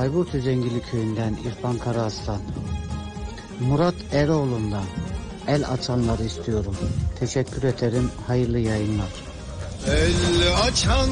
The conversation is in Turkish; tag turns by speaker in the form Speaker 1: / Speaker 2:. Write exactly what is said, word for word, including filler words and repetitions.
Speaker 1: Bayburt Üzengili köyünden İrfan Karaaslan. Murat Eroğlu'ndan el açanları istiyorum. Teşekkür ederim. Hayırlı yayınlar.
Speaker 2: El açan